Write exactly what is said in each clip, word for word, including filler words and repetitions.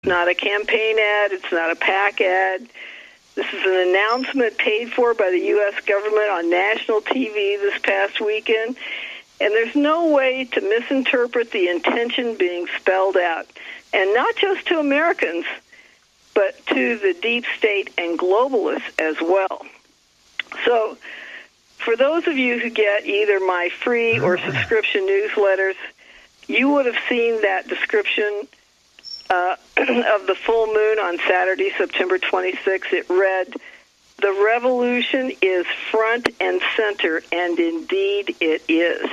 not a campaign ad. It's not a PAC ad. This is an announcement paid for by the U S government on national T V this past weekend. And there's no way to misinterpret the intention being spelled out. And not just to Americans, but to the deep state and globalists as well. So for those of you who get either my free or subscription newsletters, you would have seen that description uh, of the full moon on Saturday, September twenty-sixth. It read, "The revolution is front and center," and indeed it is.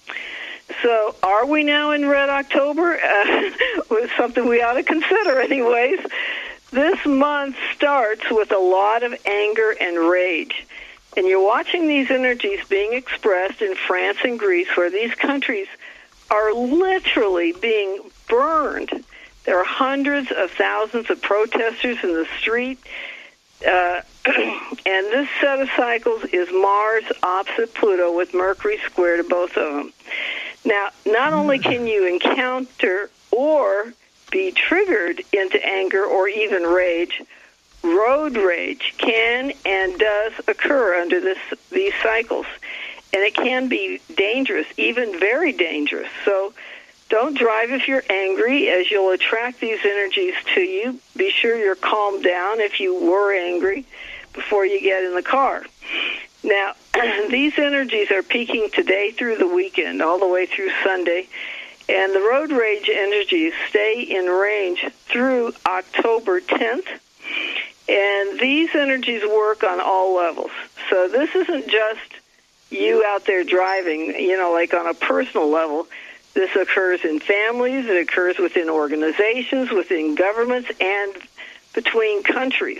So are we now in Red October? Uh, was something we ought to consider anyways. This month starts with a lot of anger and rage. And you're watching these energies being expressed in France and Greece, where these countries are literally being burned. There are hundreds of thousands of protesters in the street. Uh, and this set of cycles is Mars opposite Pluto with Mercury square to both of them. Now, not only can you encounter or be triggered into anger or even rage, road rage can and does occur under this these cycles. And it can be dangerous, even very dangerous. So don't drive if you're angry, as you'll attract these energies to you. Be sure you're calmed down if you were angry before you get in the car. Now, these energies are peaking today through the weekend, all the way through Sunday. And the road rage energies stay in range through October tenth. And these energies work on all levels. So this isn't just you out there driving, you know, like on a personal level. This occurs in families, it occurs within organizations, within governments, and between countries.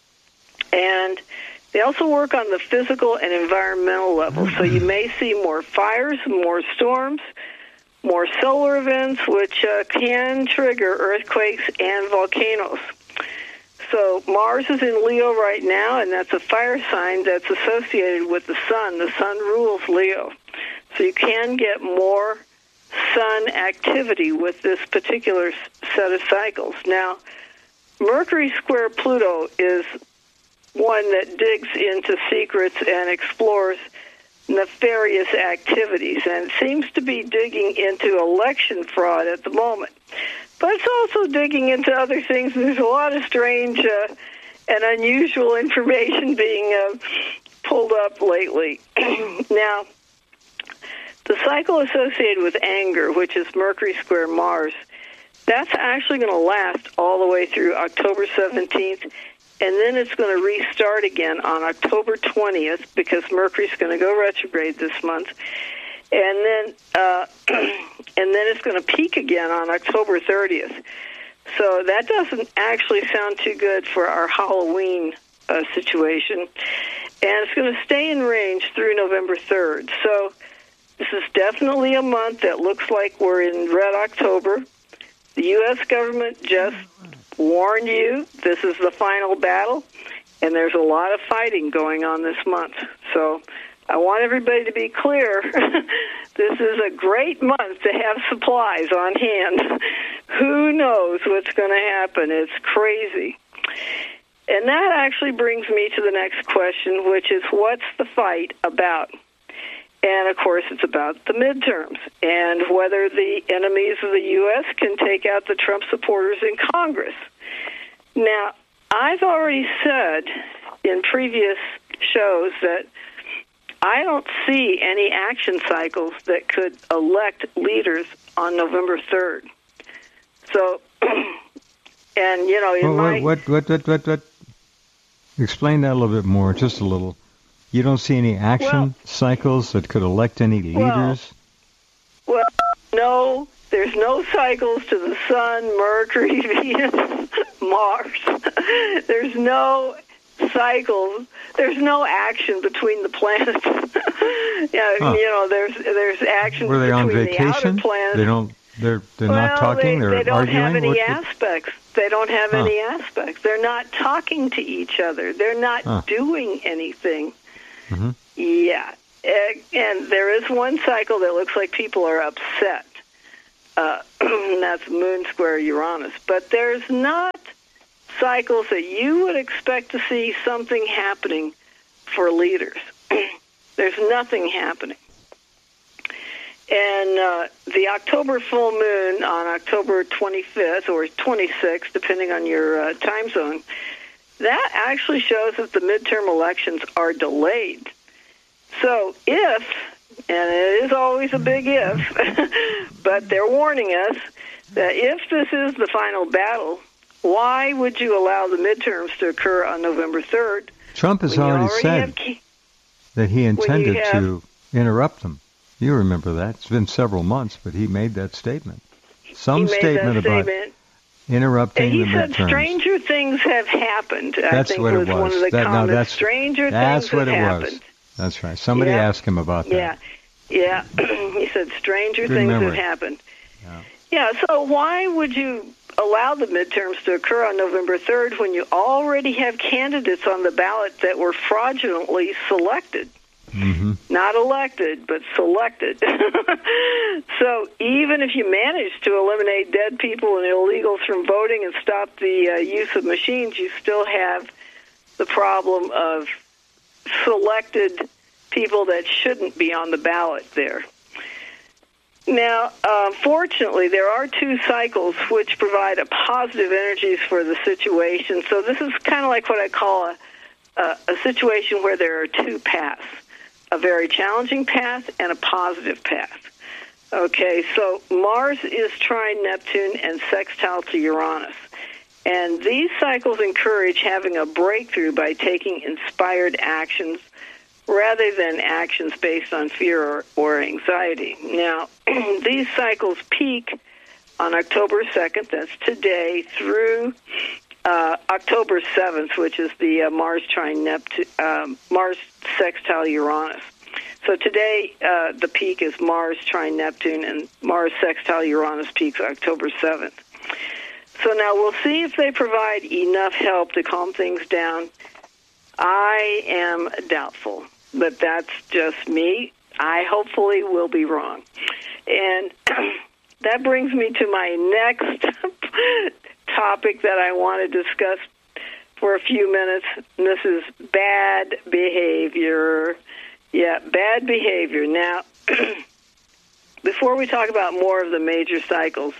And they also work on the physical and environmental level. So you may see more fires, more storms, more solar events, which uh, can trigger earthquakes and volcanoes. So Mars is in Leo right now, and that's a fire sign that's associated with the sun. The sun rules Leo. So you can get more sun activity with this particular set of cycles. Now, Mercury square Pluto is one that digs into secrets and explores nefarious activities, and seems to be digging into election fraud at the moment. But it's also digging into other things. There's a lot of strange uh, and unusual information being uh, pulled up lately. Now, the cycle associated with anger, which is Mercury square Mars, that's actually going to last all the way through October seventeenth, and then it's going to restart again on October twentieth, because Mercury's going to go retrograde this month. And then uh, and then it's going to peak again on October thirtieth. So that doesn't actually sound too good for our Halloween uh, situation. And it's going to stay in range through November third. So this is definitely a month that looks like we're in Red October. The U S government just warned you this is the final battle, and there's a lot of fighting going on this month. So I want everybody to be clear. This is a great month to have supplies on hand. Who knows what's going to happen? It's crazy. And that actually brings me to the next question, which is, what's the fight about? And, of course, it's about the midterms and whether the enemies of the U S can take out the Trump supporters in Congress. Now, I've already said in previous shows that I don't see any action cycles that could elect leaders on November third. So, and, you know, in what, my... What, what, what, what, what? Explain that a little bit more, just a little. You don't see any action well, cycles that could elect any leaders? Well, well, no, there's no cycles to the Sun, Mercury, Venus, Mars. There's no cycles. There's no action between the planets. yeah, huh. You know, there's there's action Were they between on vacation? the outer planets. They don't. They're they're well, not talking. They, they're they don't arguing. have any what, aspects. They don't have huh. any aspects. They're not talking to each other. They're not huh. doing anything. Mm-hmm. Yeah, and there is one cycle that looks like people are upset. Uh, that's moon square Uranus. But there's not cycles that you would expect to see something happening for leaders. There's nothing happening. And uh, the October full moon on October twenty-fifth or twenty-sixth, depending on your uh, time zone, that actually shows that the midterm elections are delayed. So if, and it is always a big if, but they're warning us that if this is the final battle, why would you allow the midterms to occur on November third? Trump has already, already said key- that he intended have, to interrupt them. You remember that. It's been several months, but he made that statement. Some statement about statement. interrupting and he the said midterms. Stranger things have happened. That's I think what was, it was. one of the that, comments. No, that's, Stranger that's things what have it happened. Was. That's right. Somebody yeah. asked him about that. Yeah, yeah. He said stranger Good things memory. have happened. Yeah. yeah, so why would you allow the midterms to occur on November third when you already have candidates on the ballot that were fraudulently selected? Mm-hmm. Not elected, but selected. So even if you manage to eliminate dead people and illegals from voting and stop the uh, use of machines, you still have the problem of selected people that shouldn't be on the ballot there. Now, uh, fortunately, there are two cycles which provide a positive energies for the situation. So this is kind of like what I call a, a, a situation where there are two paths, a very challenging path and a positive path. Okay, so Mars is trine Neptune and sextile to Uranus. And these cycles encourage having a breakthrough by taking inspired actions rather than actions based on fear or, or anxiety. Now, these cycles peak on October second, that's today, through uh, October seventh, which is the uh, Mars trine Neptune, um, Mars sextile Uranus. So today, uh, the peak is Mars trine Neptune, and Mars sextile Uranus peaks October seventh. So now we'll see if they provide enough help to calm things down. I am doubtful, but that's just me. I hopefully will be wrong. And that brings me to my next topic that I want to discuss for a few minutes. And this is bad behavior. Yeah, bad behavior. Now, before we talk about more of the major cycles,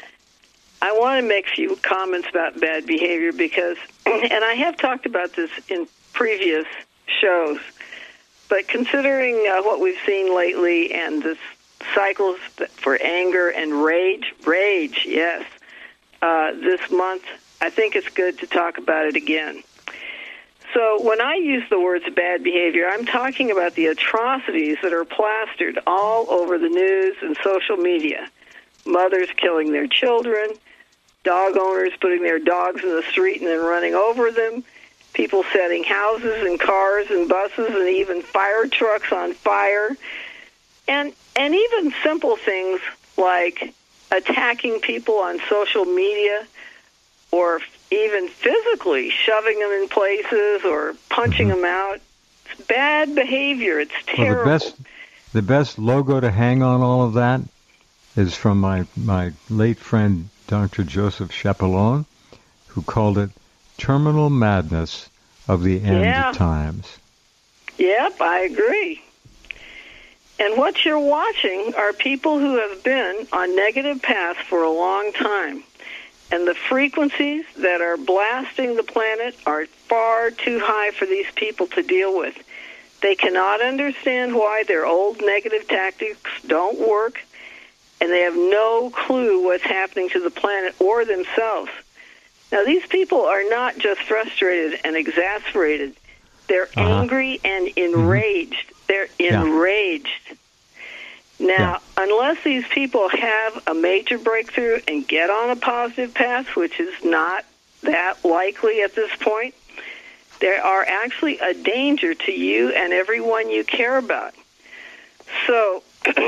I want to make a few comments about bad behavior because, and I have talked about this in previous shows, but considering uh, what we've seen lately and the cycles for anger and rage, rage, yes, uh, this month, I think it's good to talk about it again. So when I use the words bad behavior, I'm talking about the atrocities that are plastered all over the news and social media. Mothers killing their children, dog owners putting their dogs in the street and then running over them, people setting houses and cars and buses and even fire trucks on fire, and and even simple things like attacking people on social media or even physically shoving them in places or punching mm-hmm. them out. It's bad behavior. It's terrible. Well, the best, the best logo to hang on all of that is from my, my late friend, Doctor Joseph Chapelon, who called it terminal madness of the end yeah. times. Yep, I agree. And what you're watching are people who have been on negative paths for a long time. And the frequencies that are blasting the planet are far too high for these people to deal with. They cannot understand why their old negative tactics don't work, and they have no clue what's happening to the planet or themselves. Now, these people are not just frustrated and exasperated. They're uh-huh. angry and enraged. Mm-hmm. They're enraged. Yeah. Now, yeah. unless these people have a major breakthrough and get on a positive path, which is not that likely at this point, they are actually a danger to you and everyone you care about. So,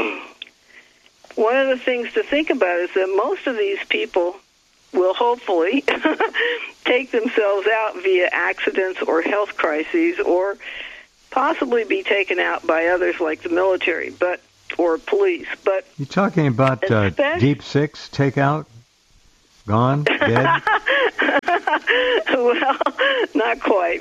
one of the things to think about is that most of these people will hopefully take themselves out via accidents or health crises or possibly be taken out by others like the military. But or police. But you talking about uh, Deep Six takeout? Gone? Dead? Well, not quite,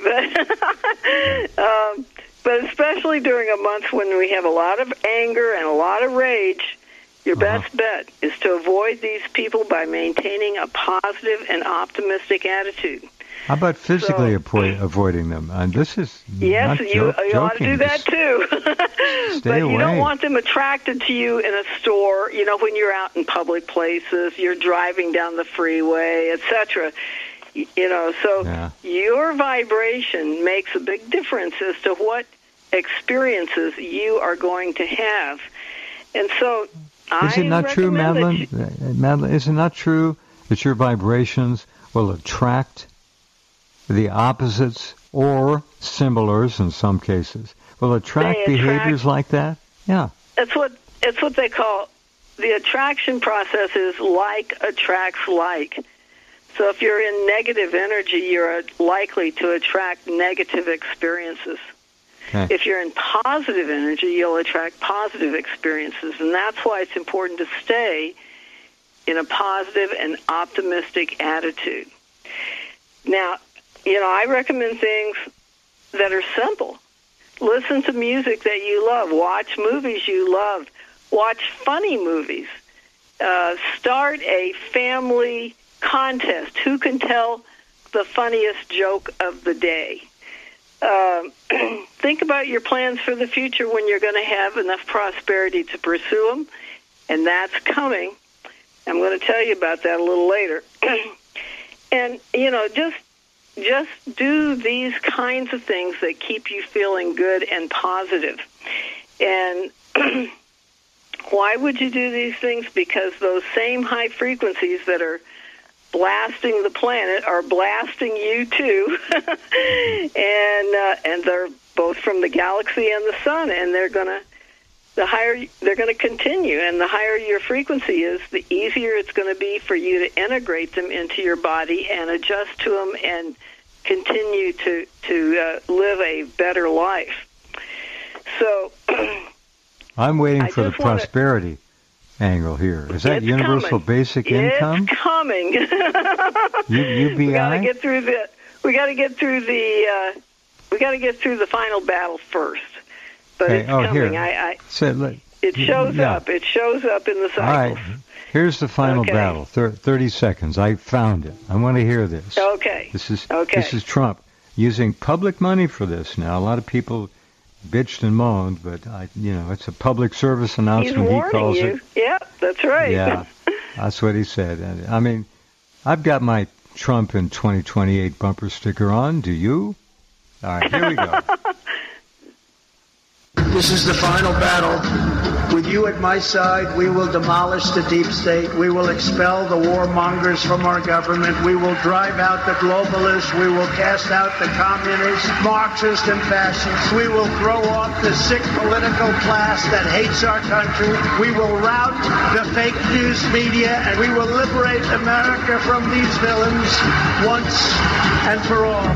but um, but especially during a month when we have a lot of anger and a lot of rage, your uh-huh. best bet is to avoid these people by maintaining a positive and optimistic attitude. How about physically so, avoid, avoiding them? And this is yes, not you, jo- you ought to do that too. Stay but away. You don't want them attracted to you in a store. You know, when you're out in public places, you're driving down the freeway, et cetera. You know, so yeah. your vibration makes a big difference as to what experiences you are going to have. And so, is it not true, Madeline? You, Madeline, is it not true that your vibrations will attract the opposites or similars in some cases? Will attract, attract behaviors like that? Yeah. That's what it's what they call the attraction process is like attracts like. So if you're in negative energy, you're likely to attract negative experiences. Okay. If you're in positive energy, you'll attract positive experiences. And that's why it's important to stay in a positive and optimistic attitude. Now, you know, I recommend things that are simple. Listen to music that you love. Watch movies you love. Watch funny movies. Uh, start a family contest. Who can tell the funniest joke of the day? Um, think about your plans for the future when you're going to have enough prosperity to pursue them, and that's coming. I'm going to tell you about that a little later. And, you know, just just do these kinds of things that keep you feeling good and positive. And why would you do these things? Because those same high frequencies that are blasting the planet are blasting you too, and uh, and they're both from the galaxy and the sun, and they're gonna the higher they're gonna continue, and the higher your frequency is, the easier it's going to be for you to integrate them into your body and adjust to them and continue to to uh, live a better life. So, I'm waiting I for the prosperity. Wanna, angle here. Is that it's universal coming. basic income? It's coming. U- U B I? We got to get through the. We got to get through the. Uh, we got to get through the final battle first. But okay. it's oh, coming. Here. I. I so, let, it shows yeah. up. It shows up in the cycles. All right. Here's the final okay. battle. Thir- Thirty seconds. I found it. I want to hear this. Okay. This is okay. This is Trump using public money for this. Now, a lot of people bitched and moaned, but I, you know, it's a public service announcement. He's warning he calls you. it. Yeah, that's right. Yeah, that's what he said. And, I mean, I've got my Trump in twenty twenty-eight bumper sticker on. Do you? All right, here we go. This is the final battle. With you at my side, we will demolish the deep state. We will expel the warmongers from our government. We will drive out the globalists. We will cast out the communists, Marxists, and fascists. We will throw off the sick political class that hates our country. We will rout the fake news media, and we will liberate America from these villains once and for all.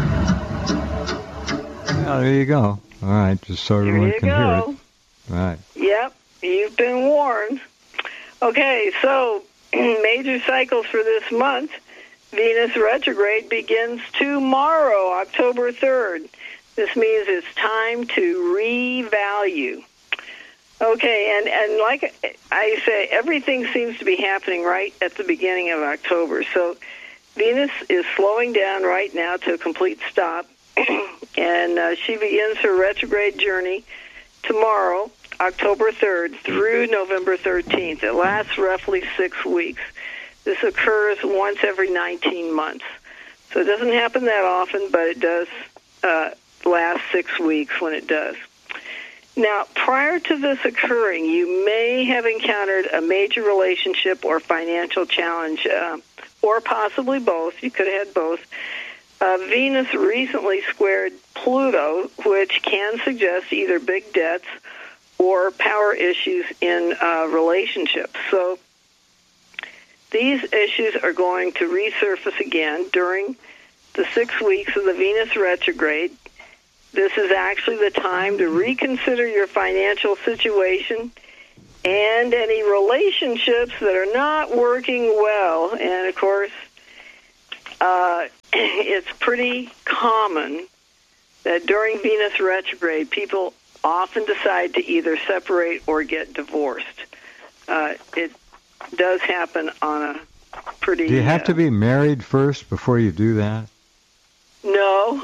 Oh, there you go. All right, just so everyone can go. hear it. All right. Yep, you've been warned. Okay, so major cycles for this month. Venus retrograde begins tomorrow, October third. This means it's time to revalue. Okay, and, and like I say, everything seems to be happening right at the beginning of October. So Venus is slowing down right now to a complete stop. And uh, she begins her retrograde journey tomorrow, October third, through November thirteenth. It lasts roughly six weeks. This occurs once every nineteen months. So it doesn't happen that often, but it does uh, last six weeks when it does. Now, prior to this occurring, you may have encountered a major relationship or financial challenge, uh, or possibly both. You could have had both. Uh, Venus recently squared Pluto, which can suggest either big debts or power issues in uh, relationships. So these issues are going to resurface again during the six weeks of the Venus retrograde. This is actually the time to reconsider your financial situation and any relationships that are not working well. And, of course, uh, it's pretty common that during Venus retrograde, people often decide to either separate or get divorced. Uh, it does happen on a pretty... Do you have uh, to be married first before you do that? No.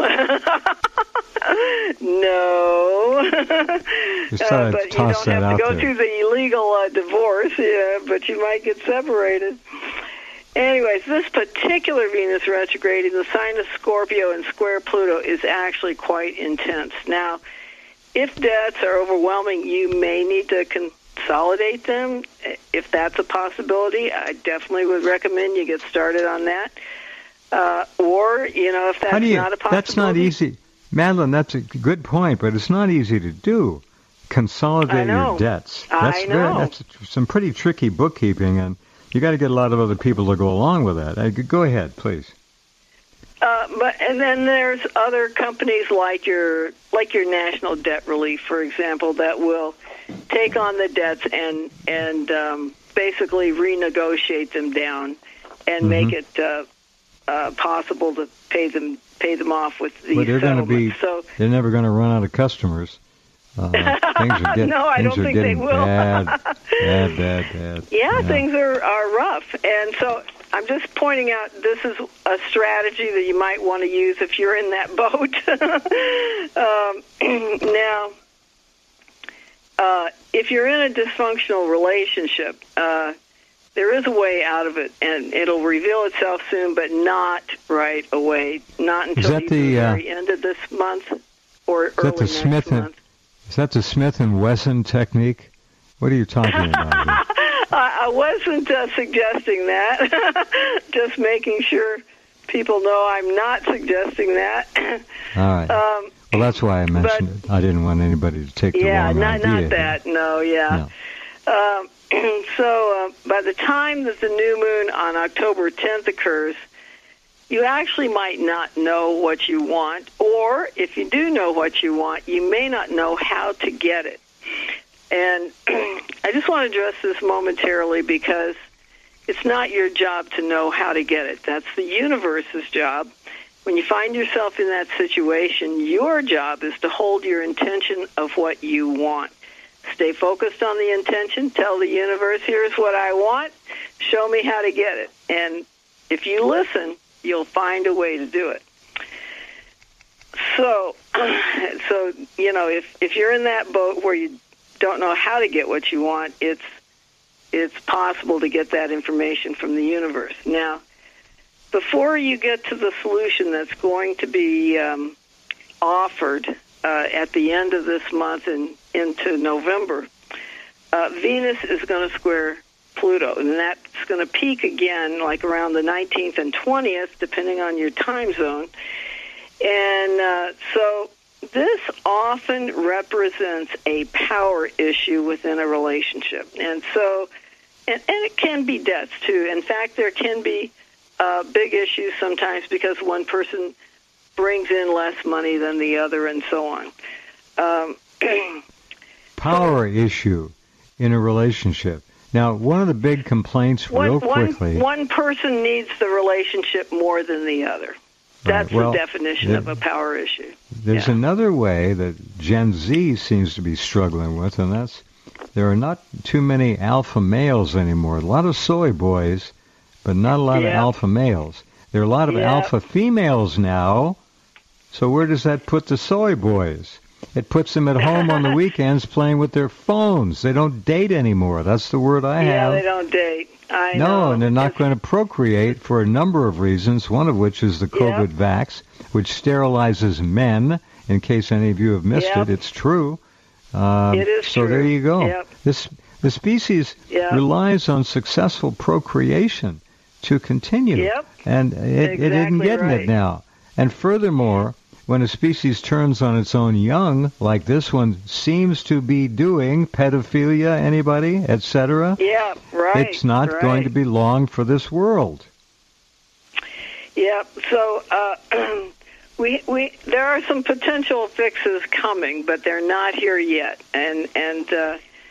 no. Just thought uh, I'd but you toss don't that have to out go there. through the legal uh, divorce, yeah, but you might get separated. Anyways, this particular Venus retrograde in the sign of Scorpio and square Pluto is actually quite intense. Now, if debts are overwhelming, you may need to consolidate them. If that's a possibility, I definitely would recommend you get started on that. Uh, or, you know, if that's How do you, not a possibility. That's not easy. Madeline, that's a good point, but it's not easy to do. Consolidate I know. your debts. I That's know. Very, that's some pretty tricky bookkeeping, and you got to get a lot of other people to go along with that. Uh, Go ahead, please. Uh, but and then there's other companies like your like your National Debt Relief, for example, that will take on the debts and and um, basically renegotiate them down and Mhm. make it uh, uh, possible to pay them pay them off with these But they're going to settlements. be, So they're never going to run out of customers. Uh, things are, get, No, I things don't are think they getting will. bad, bad, bad, bad. yeah, things are, are rough. And so I'm just pointing out this is a strategy that you might want to use if you're in that boat. um, now, uh, if you're in a dysfunctional relationship, uh, there is a way out of it, and it'll reveal itself soon, but not right away. Not until that either the, the uh, very end of this month or that early the next Smith and- month. Is that the Smith and Wesson technique? What are you talking about here? I I wasn't uh, suggesting that. Just making sure people know I'm not suggesting that. All right. Um, Well, that's why I mentioned it. I didn't want anybody to take the yeah, wrong not idea. not that. No, yeah. No. Um, so uh, by the time that the new moon on October tenth occurs, you actually might not know what you want, or if you do know what you want, you may not know how to get it. And I just want to address this momentarily because it's not your job to know how to get it. That's the universe's job. When you find yourself in that situation, your job is to hold your intention of what you want. Stay focused on the intention. Tell the universe, here's what I want. Show me how to get it. And if you listen, you'll find a way to do it. So, so you know, if, if you're in that boat where you don't know how to get what you want, it's it's possible to get that information from the universe. Now, before you get to the solution that's going to be um, offered uh, at the end of this month and into November, uh, Venus is going to square Pluto, and that's going to peak again like around the nineteenth and twentieth, depending on your time zone. And uh, so this often represents a power issue within a relationship. And so, and, and it can be debts, too. In fact, there can be uh, big issues sometimes because one person brings in less money than the other and so on. Um, Power issue in a relationship. Now, one of the big complaints, real one, quickly... One, one person needs the relationship more than the other. That's Right, well, the definition there- of a power issue. There's Yeah. another way that Gen Z seems to be struggling with, and that's there are not too many alpha males anymore. A lot of soy boys, but not a lot of Yeah. alpha males. There are a lot of Yeah. alpha females now. So where does that put the soy boys? It puts them at home on the weekends playing with their phones. They don't date anymore. That's the word I Yeah, have. they don't date. I No, know. and they're not It's- going to procreate for a number of reasons, one of which is the COVID vax, which sterilizes men. In case any of you have missed Yep. it, it's true. Um, It is so true. there you go. Yep. This the species Yep. relies on successful procreation to continue, Yep. and it, it isn't Exactly getting right. it now. And furthermore, when a species turns on its own young, like this one seems to be doing, pedophilia, anybody, et cetera, Yeah, right. it's not right. going to be long for this world. Yeah, so uh, we we there are some potential fixes coming, but they're not here yet. And and uh,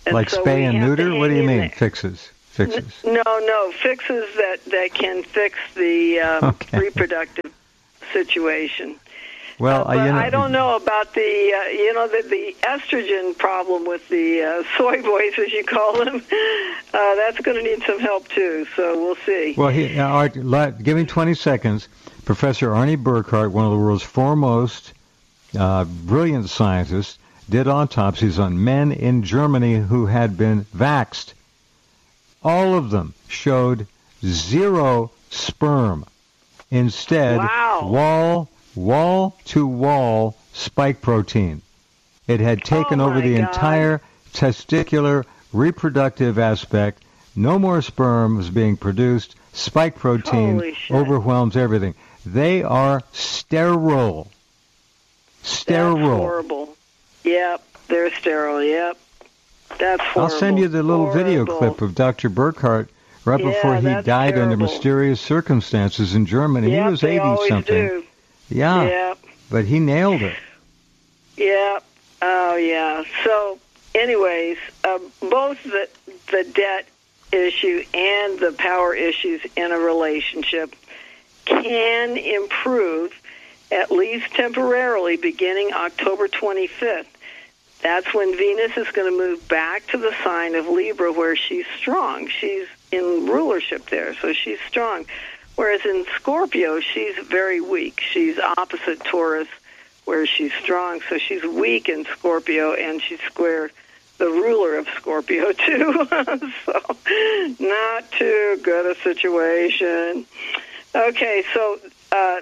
And like so spay we and have neuter? to What do you hang in mean, there. fixes? Fixes. N- no, no, fixes that, that can fix the um, Okay. reproductive situation. Well, Uh, but I, you know, I don't know about the, uh, you know, the, the estrogen problem with the uh, soy boys, as you call them. Uh, that's going to need some help, too, so we'll see. Well, he, uh, Art, let, give me twenty seconds. Professor Arnie Burkhardt, one of the world's foremost uh, brilliant scientists, did autopsies on men in Germany who had been vaxxed. All of them showed zero sperm. Instead, Wow. wall, wall-to-wall spike protein. It had taken Oh, over my the God. entire testicular reproductive aspect. No more sperm was being produced. Spike protein Holy shit. overwhelms everything. They are sterile. Sterile. That's horrible. Yep, they're sterile, yep. That's horrible. I'll send you the little video Horrible. clip of Doctor Burkhardt right Yeah, before he that's died under terrible. mysterious circumstances in Germany. Yep, he was they eighty always something. do. Yeah, Yep. but he nailed it. Yeah. Oh, yeah. So, anyways, uh, both the the debt issue and the power issues in a relationship can improve, at least temporarily, beginning October twenty-fifth. That's when Venus is going to move back to the sign of Libra, where she's strong. She's in rulership there, so she's strong. Whereas in Scorpio, she's very weak. She's opposite Taurus, where she's strong. So she's weak in Scorpio, and she's square the ruler of Scorpio, too. So not too good a situation. Okay, so uh,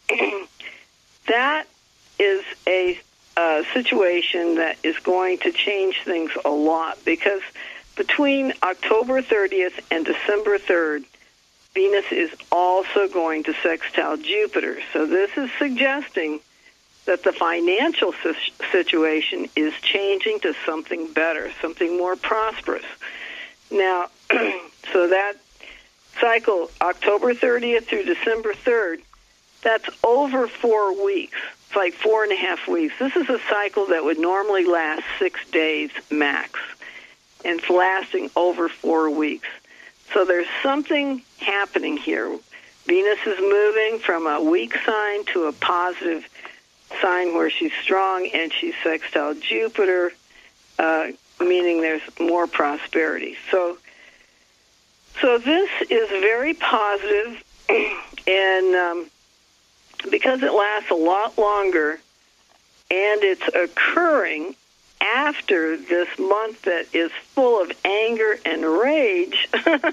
that is a uh, situation that is going to change things a lot, because between October thirtieth and December third, Venus is also going to sextile Jupiter. So this is suggesting that the financial situation is changing to something better, something more prosperous. Now, so that cycle, October thirtieth through December third, that's over four weeks. It's like four and a half weeks. This is a cycle that would normally last six days max, and it's lasting over four weeks. So there's something happening here. Venus is moving from a weak sign to a positive sign where she's strong, and she's sextile Jupiter, uh, meaning there's more prosperity. So, so this is very positive, and um, because it lasts a lot longer, and it's occurring after this month that is full of anger and rage,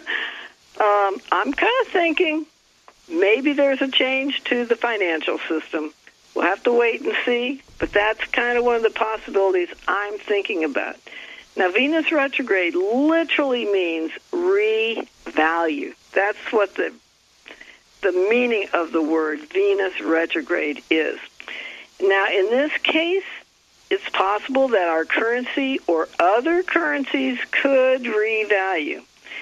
um, I'm kind of thinking maybe there's a change to the financial system. We'll have to wait and see, but that's kind of one of the possibilities I'm thinking about. Now, Venus retrograde literally means revalue. That's what the the meaning of the word Venus retrograde is. Now, in this case, it's possible that our currency or other currencies could revalue.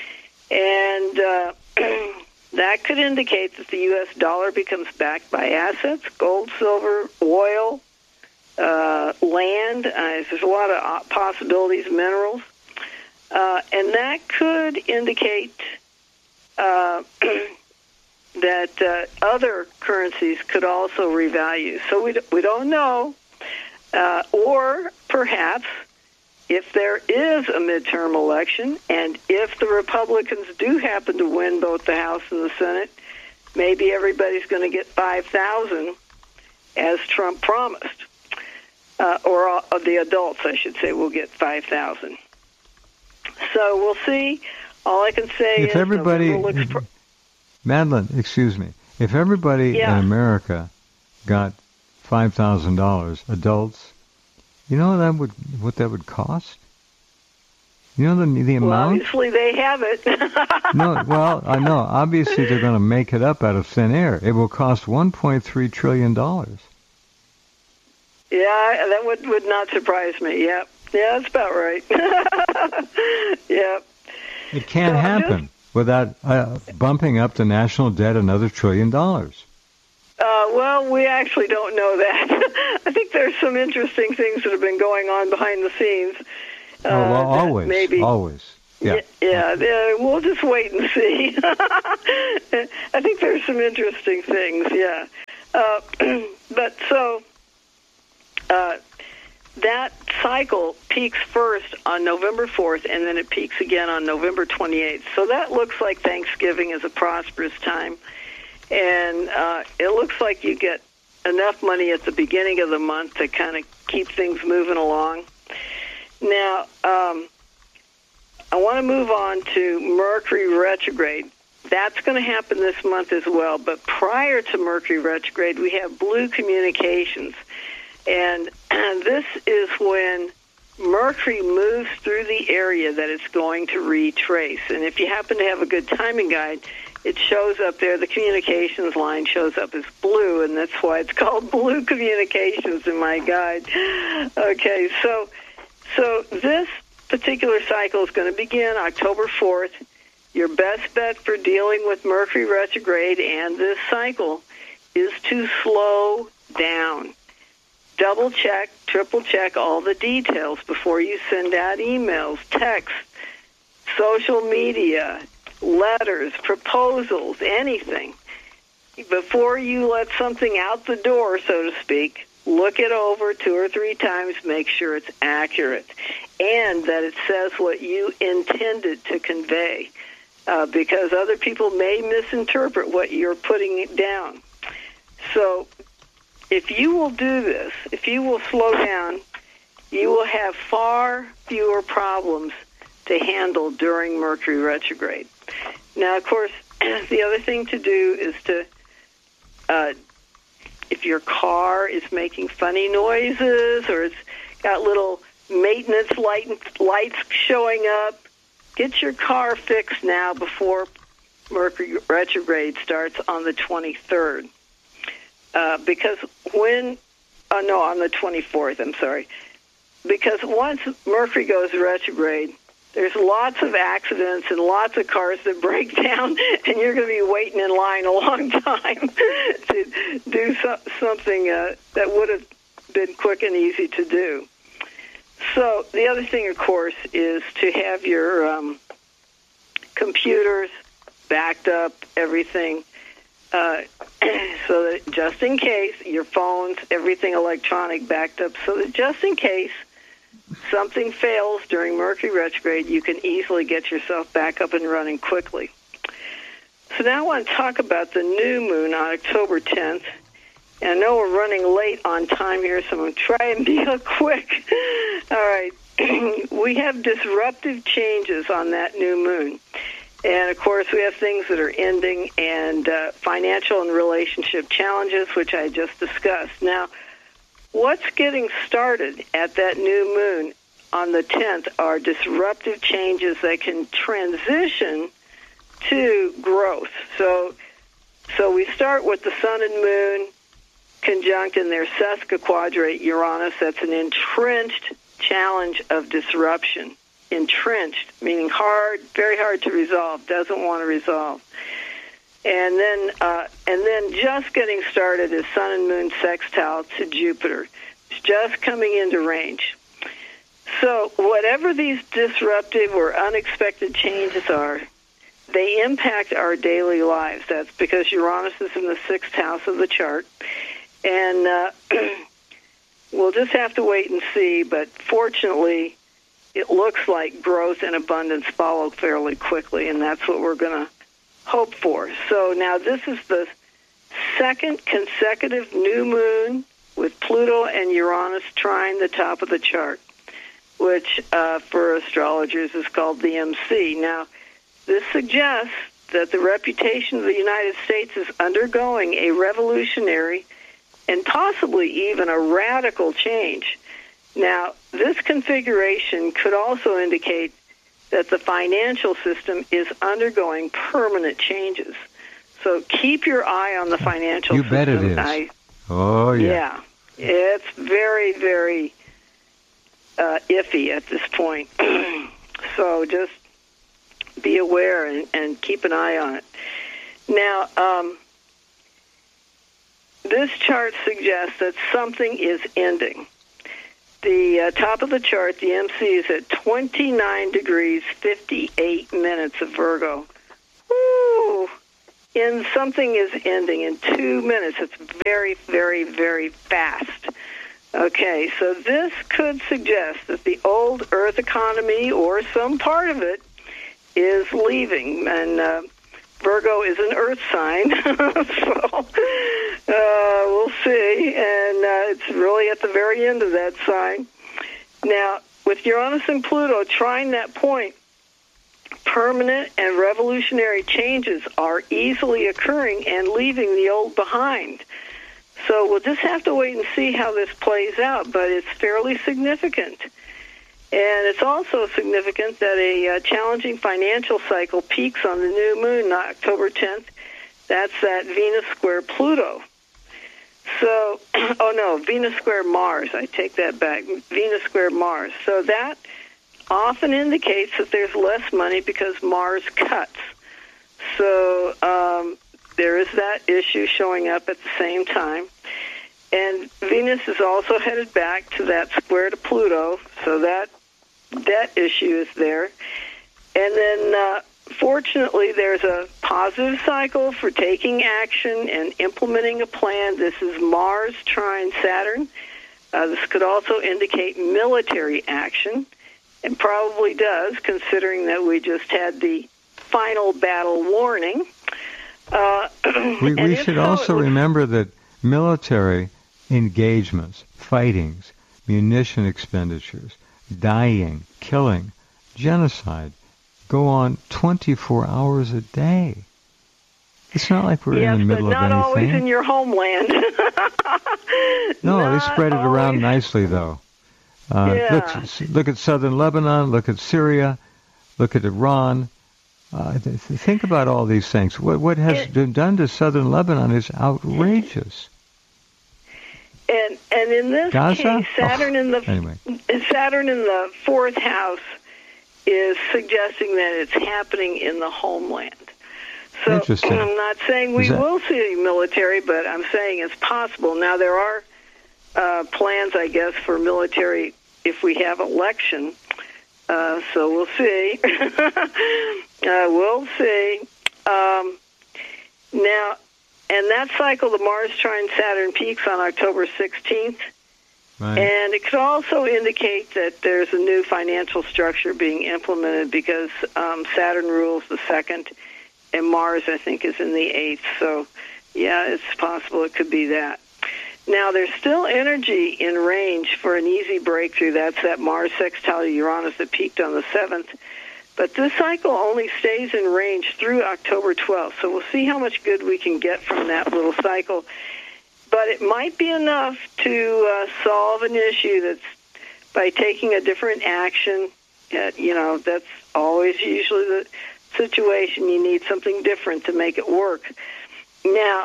And uh, that could indicate that the U S dollar becomes backed by assets, gold, silver, oil, uh, land. Uh, there's a lot of possibilities, minerals. Uh, and that could indicate uh, that uh, other currencies could also revalue. So we, we don't know. Uh, or perhaps if there is a midterm election, and if the Republicans do happen to win both the House and the Senate, maybe everybody's going to get five thousand, as Trump promised. Uh, or all, uh, the adults, I should say, will get five thousand. So we'll see. All I can say if is everybody, November looks pro- Madeline, excuse me, if everybody Yeah. in America got five thousand dollars, adults, you know that would what that would cost? You know the the well, amount? obviously they have it. No, well, I know. Obviously, they're going to make it up out of thin air. It will cost one point three trillion dollars. Yeah, that would, would not surprise me. Yep. Yeah, that's about right. Yep. It can't So happen without uh, bumping up the national debt another trillion dollars. Uh, well, we actually don't know that. I think there's some interesting things that have been going on behind the scenes. Uh, oh, well, always, maybe, always. Yeah, yeah, yeah. We'll just wait and see. I think there's some interesting things. Yeah, uh, but so uh, that cycle peaks first on November fourth, and then it peaks again on November twenty-eighth. So that looks like Thanksgiving is a prosperous time, and uh, it looks like you get enough money at the beginning of the month to kind of keep things moving along. Now. Um, I want to move on to Mercury retrograde. That's going to happen this month as well. But prior to Mercury retrograde, we have blue communications. And, and this is when Mercury moves through the area that it's going to retrace. And if you happen to have a good timing guide, it shows up there. The communications line shows up as blue, and that's why it's called blue communications in my guide. Okay, so so this particular cycle is going to begin October fourth. Your best bet for dealing with Mercury retrograde and this cycle is to slow down. Double check, triple check all the details before you send out emails, texts, social media, letters, proposals, anything. Before you let something out the door, so to speak, look it over two or three times, make sure it's accurate, and that it says what you intended to convey, uh, because other people may misinterpret what you're putting down. So if you will do this, if you will slow down, you will have far fewer problems to handle during Mercury retrograde. Now, of course, the other thing to do is to uh, if your car is making funny noises or it's got little maintenance light, lights showing up, get your car fixed now before Mercury retrograde starts on the twenty-third. Uh, because when, uh, no, on the twenty-fourth, I'm sorry. Because once Mercury goes retrograde, there's lots of accidents and lots of cars that break down, and you're going to be waiting in line a long time to do so, something uh, that would have been quick and easy to do. So the other thing, of course, is to have your um, computers backed up, everything, uh, so that just in case, your phones, everything electronic backed up, so that just in case something fails during Mercury retrograde, you can easily get yourself back up and running quickly. So now I want to talk about the new moon on October tenth. And I know we're running late on time here, so I'm going to try and be quick. All right. We have disruptive changes on that new moon. And, of course, we have things that are ending and uh, financial and relationship challenges, which I just discussed. Now, what's getting started at that new moon on the tenth are disruptive changes that can transition to growth. So so we start with the sun and moon conjunct in their sesquiquadrate Uranus. That's an entrenched challenge of disruption. Entrenched, meaning hard, very hard to resolve, doesn't want to resolve. And then, uh, and then just getting started is Sun and Moon sextile to Jupiter. It's just coming into range. So whatever these disruptive or unexpected changes are, they impact our daily lives. That's because Uranus is in the sixth house of the chart. And uh, we'll just have to wait and see, but fortunately, it looks like growth and abundance follow fairly quickly, and that's what we're going to hope for. So now this is the second consecutive new moon with Pluto and Uranus trine the top of the chart, which uh, for astrologers is called the M C. Now, this suggests that the reputation of the United States is undergoing a revolutionary and possibly even a radical change. Now, this configuration could also indicate that the financial system is undergoing permanent changes. So keep your eye on the financial you system. You bet it is. I, oh, yeah. Yeah. It's very, very uh, iffy at this point. So just be aware and, and keep an eye on it. Now, um, this chart suggests that something is ending. the uh, top of the chart, the M C is at twenty-nine degrees, fifty-eight minutes of Virgo. Woo! And something is ending in two minutes. It's very, very, very fast. Okay, so this could suggest that the old Earth economy, or some part of it, is leaving. And uh, Virgo is an Earth sign, so uh, we'll see. And uh, it's really at the very end of that sign. Now, with Uranus and Pluto trying that point, permanent and revolutionary changes are easily occurring and leaving the old behind. So we'll just have to wait and see how this plays out, but it's fairly significant. And it's also significant that a uh, challenging financial cycle peaks on the new moon, October tenth. That's that Venus square Pluto. So, oh no, Venus square Mars. I take that back. Venus square Mars. So that often indicates that there's less money because Mars cuts. So um, there is that issue showing up at the same time. And Venus is also headed back to that square to Pluto, so that that issue is there. And then, uh, fortunately, there's a positive cycle for taking action and implementing a plan. This is Mars trine Saturn. Uh, this could also indicate military action, and probably does, considering that we just had the final battle warning. Uh, we we should so, also was, remember that military engagements, fightings, munition expenditures, dying, killing, genocide go on twenty-four hours a day. It's not like we're yes, in the middle but of anything. Not always in your homeland. No, not they spread it always. around nicely, though. Uh, yeah. look, look at southern Lebanon, look at Syria, look at Iran. Uh, th- think about all these things. What, what has it, been done to southern Lebanon is outrageous. And and in this Gaza? case, Saturn oh, in the anyway. Saturn in the fourth house is suggesting that it's happening in the homeland. So Interesting. I'm not saying we that... will see military, but I'm saying it's possible. Now there are uh, plans, I guess, for military if we have election. Uh, so we'll see. uh, we'll see. Um, now. And that cycle, the Mars trine Saturn peaks on October sixteenth. Right. And it could also indicate that there's a new financial structure being implemented because um, Saturn rules the second, and Mars, I think, is in the eighth. So, yeah, it's possible it could be that. Now, there's still energy in range for an easy breakthrough. That's that Mars sextile Uranus that peaked on the seventh. But this cycle only stays in range through October twelfth, so we'll see how much good we can get from that little cycle. But it might be enough to uh, solve an issue that's by taking a different action. Uh, you know, that's always usually the situation. You need something different to make it work. Now,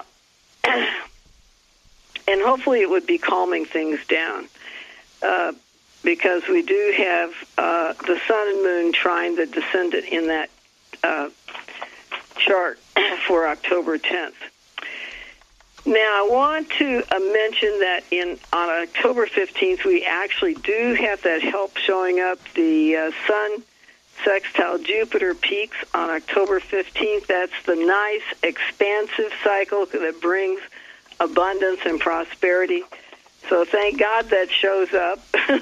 and hopefully it would be calming things down. Uh, because we do have uh, the sun and moon trine the descendant in that uh, chart for October tenth. Now, I want to uh, mention that in on October fifteenth, we actually do have that help showing up. The uh, sun sextile Jupiter peaks on October fifteenth. That's the nice, expansive cycle that brings abundance and prosperity. So thank God that shows up.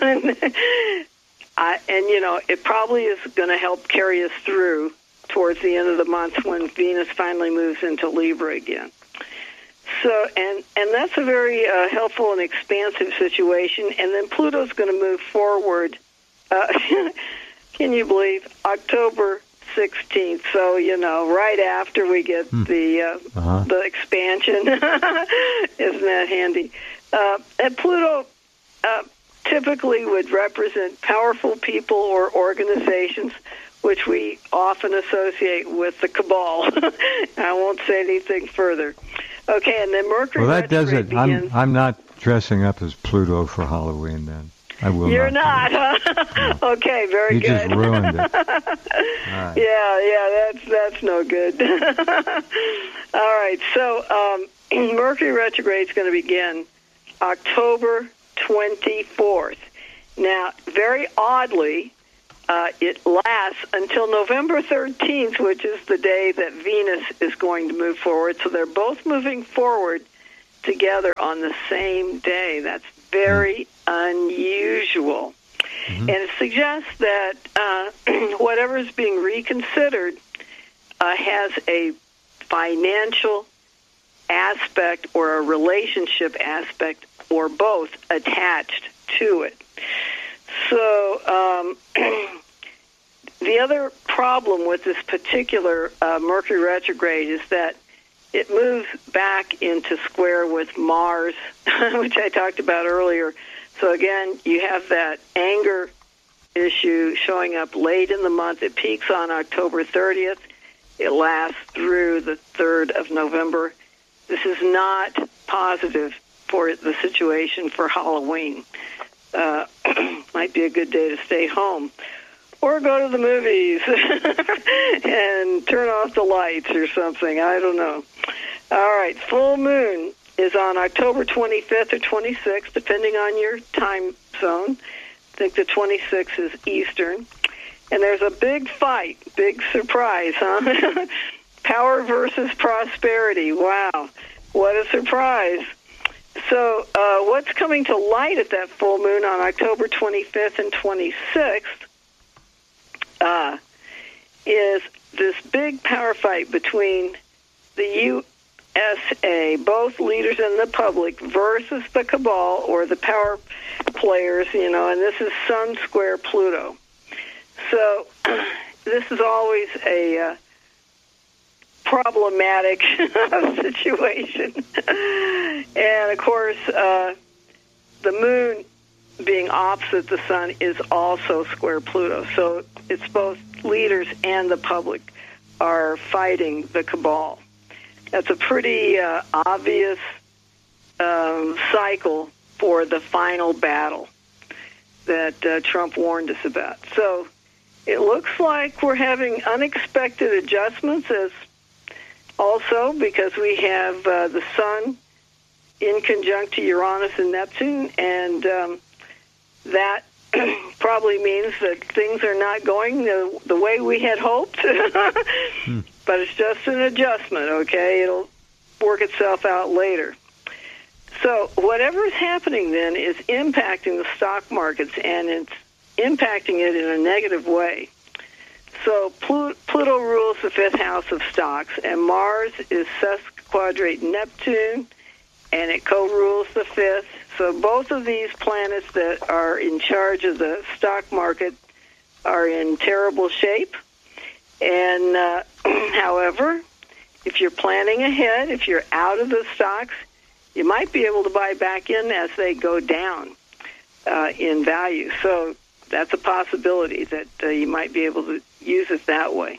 I, and, you know, it probably is going to help carry us through towards the end of the month when Venus finally moves into Libra again. So, and, and that's a very uh, helpful and expansive situation. And then Pluto's going to move forward. Uh, can you believe? October sixteenth. So, you know, right after we get hmm. the uh, uh-huh. the expansion. Isn't that handy? Uh, and Pluto uh, typically would represent powerful people or organizations, which we often associate with the cabal. I won't say anything further. Okay, and then Mercury Well, that does it. Begins. I'm, I'm not dressing up as Pluto for Halloween then. I will You're not. not, huh? No. Okay, very you good. You just ruined it. Right. Yeah, yeah, that's that's no good. All right, so um, Mercury retrograde is going to begin October twenty-fourth. Now, very oddly, uh, it lasts until November thirteenth, which is the day that Venus is going to move forward. So they're both moving forward together on the same day. That's very unusual. Mm-hmm. And it suggests that uh, whatever is being reconsidered uh, has a financial aspect or a relationship aspect or both attached to it. So um, the other problem with this particular uh, Mercury retrograde is that it moves back into square with Mars, which I talked about earlier. So again, you have that anger issue showing up late in the month. It peaks on October thirtieth. It lasts through the third of November. This is not positive for the situation for Halloween. Uh, might be a good day to stay home or go to the movies and turn off the lights or something. I don't know. All right, full moon is on October twenty-fifth or twenty-sixth, depending on your time zone. I think the twenty-sixth is Eastern. And there's a big fight, big surprise, huh? Power versus prosperity. Wow, what a surprise. So uh, what's coming to light at that full moon on October twenty-fifth and twenty-sixth uh, is this big power fight between the U S A, both leaders and the public, versus the cabal or the power players, you know, and this is Sun square Pluto. So this is always a uh, problematic situation. And, of course, uh, the moon being opposite the sun is also square Pluto. So it's both leaders and the public are fighting the cabal. That's a pretty uh, obvious um, cycle for the final battle that uh, Trump warned us about. So it looks like we're having unexpected adjustments as also because we have uh, the sun in conjunct to Uranus and Neptune, and um, that probably means that things are not going the, the way we had hoped. hmm. But it's just an adjustment, okay? It'll work itself out later. So whatever's happening then is impacting the stock markets, and it's impacting it in a negative way. So Pluto rules the fifth house of stocks, and Mars is sesquiquadrate Neptune, and it co-rules the fifth. So both of these planets that are in charge of the stock market are in terrible shape. And, uh, however, if you're planning ahead, if you're out of the stocks, you might be able to buy back in as they go down uh, in value. So that's a possibility that uh, you might be able to use it that way.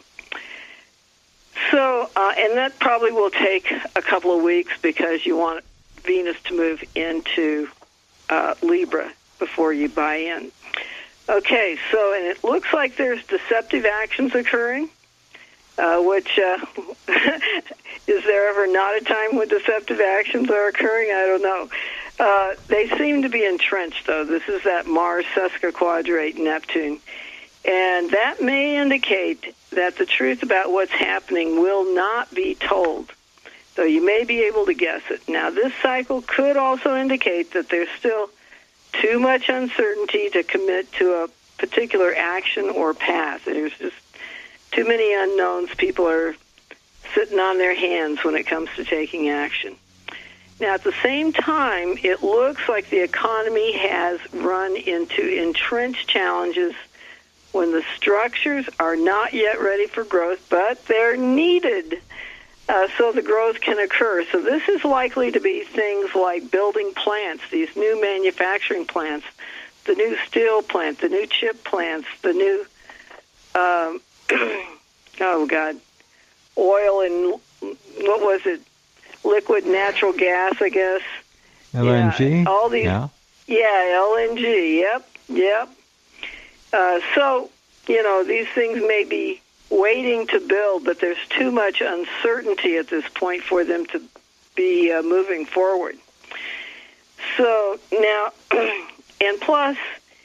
So, uh, and that probably will take a couple of weeks because you want Venus to move into uh, Libra before you buy in. Okay, so, and it looks like there's deceptive actions occurring, uh, which, uh, is there ever not a time when deceptive actions are occurring? I don't know. Uh, they seem to be entrenched, though. This is that Mars sesquiquadrate Neptune. And that may indicate that the truth about what's happening will not be told, though you may be able to guess it. Now, this cycle could also indicate that there's still too much uncertainty to commit to a particular action or path. There's just too many unknowns. People are sitting on their hands when it comes to taking action. Now, at the same time, it looks like the economy has run into entrenched challenges when the structures are not yet ready for growth, but they're needed uh, so the growth can occur. So this is likely to be things like building plants, these new manufacturing plants, the new steel plant, the new chip plants, the new, um, oh, God, oil and, what was it, liquid natural gas, I guess. L N G? Yeah, all these, yeah. yeah, L N G, yep, yep. Uh, so, you know, these things may be waiting to build, but there's too much uncertainty at this point for them to be uh, moving forward. So now, and plus,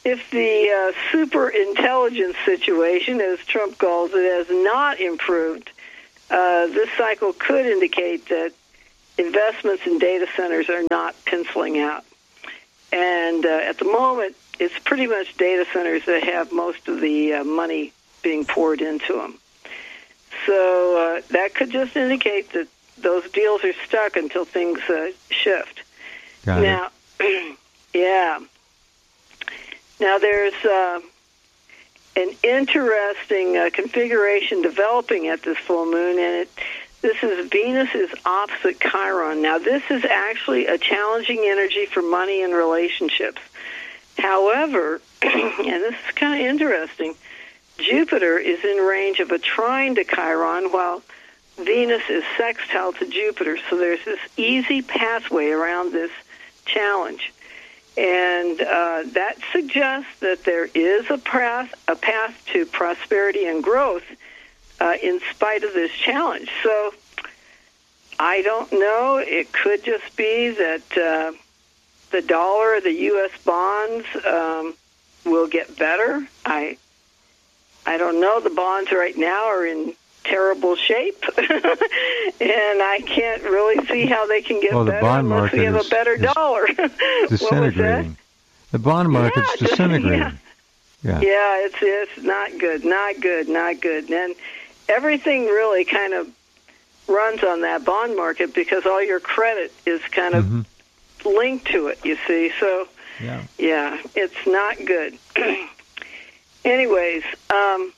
if the uh, super intelligence situation, as Trump calls it, has not improved, uh, this cycle could indicate that investments in data centers are not penciling out. And uh, at the moment, it's pretty much data centers that have most of the uh, money being poured into them. So uh, that could just indicate that those deals are stuck until things uh, shift. Got now, it. yeah. Now there's uh, an interesting uh, configuration developing at this full moon, and it this is Venus is opposite Chiron. Now this is actually a challenging energy for money and relationships. However, and this is kind of interesting, Jupiter is in range of a trine to Chiron, while Venus is sextile to Jupiter. So there's this easy pathway around this challenge. And uh, that suggests that there is a path, a path to prosperity and growth uh, in spite of this challenge. So I don't know. It could just be that uh, the dollar, the U S bonds um, will get better. I I don't know. The bonds right now are in terrible shape, and I can't really see how they can get well, the better bond unless we have market a better is, is dollar. disintegrating. The bond market's yeah, disintegrating. Yeah. yeah, yeah, it's it's not good, not good, not good, and everything really kind of runs on that bond market because all your credit is kind of mm-hmm. linked to it. You see, so yeah, yeah, it's not good. Anyways, um,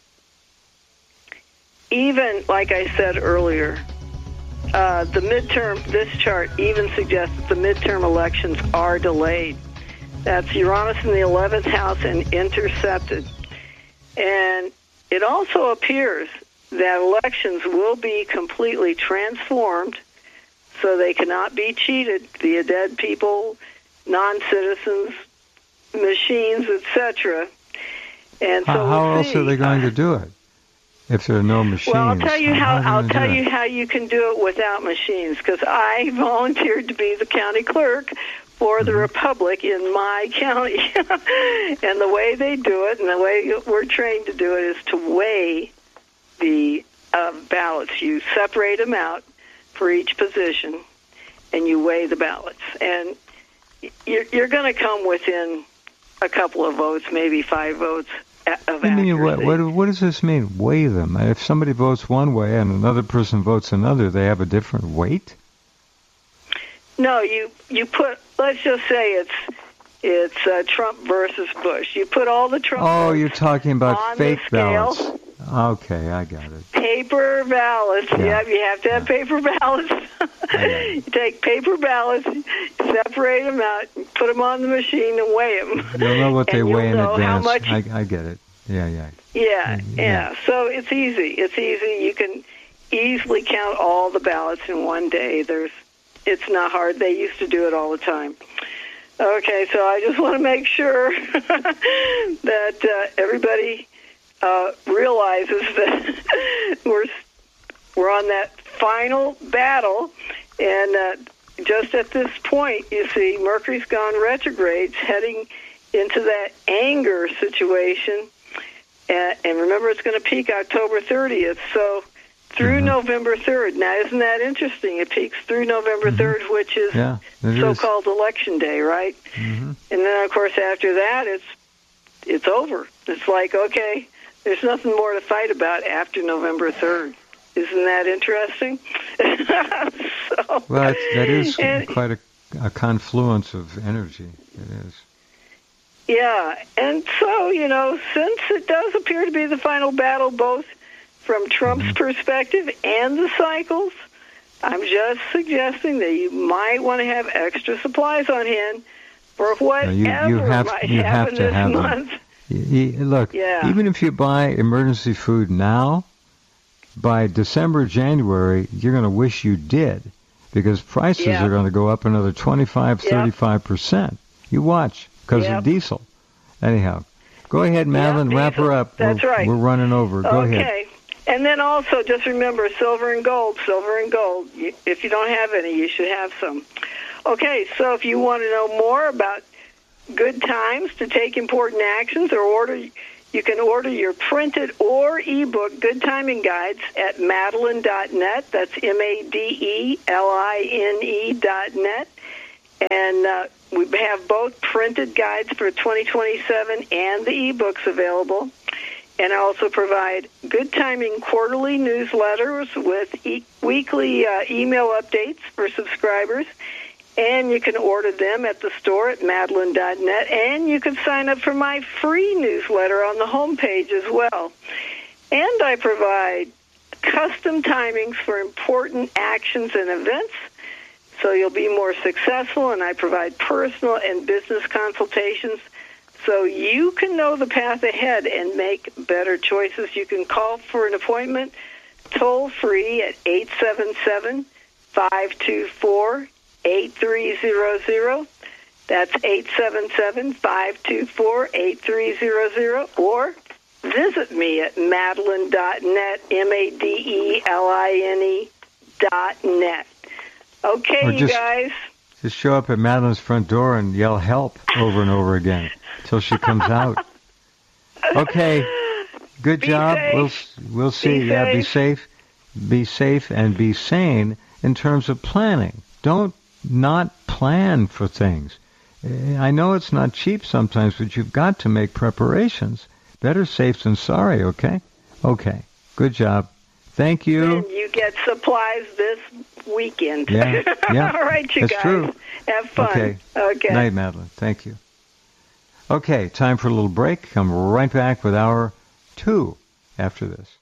even like I said earlier, uh, the midterm, this chart even suggests that the midterm elections are delayed. That's Uranus in the eleventh house and intercepted. And it also appears that elections will be completely transformed so they cannot be cheated via dead people, non-citizens, machines, et cetera. And so how, how we'll else see. are they going to do it if there are no machines? Well, I'll tell you how, how I'll tell do you it? how you can do it without machines, because I volunteered to be the county clerk for mm-hmm. the Republic in my county. And the way they do it, and the way we're trained to do it, is to weigh the uh, ballots. You separate them out for each position, and you weigh the ballots. And you're, you're going to come within a couple of votes, maybe five votes of I mean, accuracy. what, what, what does this mean, weigh them? If somebody votes one way and another person votes another, they have a different weight? No, you, you put, let's just say it's it's uh, Trump versus Bush. You put all the Trump Oh, votes you're talking about on fake the scale. ballots. Okay, I got it. Paper ballots. Yeah. Yep, you have to have Yeah. paper ballots. You take paper ballots, separate them out, put them on the machine, and weigh them. You'll know what they and weigh you'll in know how advance. much- I, I get it. Yeah, yeah. Yeah, Yeah. yeah. So it's easy. It's easy. You can easily count all the ballots in one day. There's, it's not hard. They used to do it all the time. Okay, so I just want to make sure that uh, everybody uh, realizes that we're we're on that final battle, and uh, just at this point, you see, Mercury's gone retrograde, heading into that anger situation. And, and remember, it's going to peak October thirtieth, so through mm-hmm. November third. Now, isn't that interesting? It peaks through November mm-hmm. third, which is yeah, so-called is. Election Day, right? Mm-hmm. And then, of course, after that, it's it's over. It's like, okay, there's nothing more to fight about after November third. Isn't that interesting? so, Well, that's, that is and, quite a, a confluence of energy. It is. Yeah, and so, you know, since it does appear to be the final battle, both from Trump's mm-hmm. perspective and the cycles, I'm just suggesting that you might want to have extra supplies on hand for whatever you, you have, might you have happen to this have month. You, you, look, yeah. even if you buy emergency food now, by December, January, you're going to wish you did, because prices yeah. are going to go up another twenty-five, thirty-five percent. You watch, because yep. of diesel. Anyhow, go ahead, Madeline, yep, wrap diesel. her up. That's we're, right. We're running over. Go okay. ahead. Okay. And then also, just remember, silver and gold, silver and gold. If you don't have any, you should have some. Okay, so if you want to know more about good times to take important actions, or order. You can order your printed or ebook Good Timing Guides at Madeline dot net. That's M A D E L I N E dot net. And uh, we have both printed guides for twenty twenty-seven and the ebooks available. And I also provide Good Timing quarterly newsletters with e- weekly uh, email updates for subscribers. And you can order them at the store at Madeline dot net. And you can sign up for my free newsletter on the homepage as well. And I provide custom timings for important actions and events, so you'll be more successful. And I provide personal and business consultations, so you can know the path ahead and make better choices. You can call for an appointment toll-free at eight seven seven, five two four, eight three zero zero. That's eight seven seven, five two four, eight three zero zero. Or visit me at Madeline dot net, M A D E L I N E dot net. Okay, or you just, guys. Just show up at Madeline's front door and yell help over and over again till she comes out. Okay, good be job. Safe. We'll we'll see. Be yeah, safe. be safe, be safe, and be sane in terms of planning. Don't not plan for things. I know it's not cheap sometimes, but you've got to make preparations. Better safe than sorry. Okay. Okay. Good job. Thank you. And you get supplies this weekend. Yeah, yeah. All right, you That's guys. true. Have fun. Okay. Okay. Night, Madeline. Thank you. Okay, time for a little break. Come right back with hour two after this.